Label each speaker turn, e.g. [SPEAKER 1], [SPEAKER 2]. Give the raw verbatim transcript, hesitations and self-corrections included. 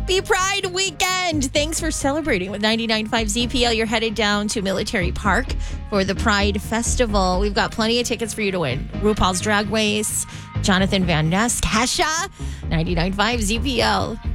[SPEAKER 1] Happy Pride weekend. Thanks for celebrating with ninety-nine point five Z P L. You're headed down to Military Park for the Pride Festival. We've got plenty of tickets for you to win. RuPaul's Drag Race, Jonathan Van Ness, Kesha, ninety-nine point five Z P L.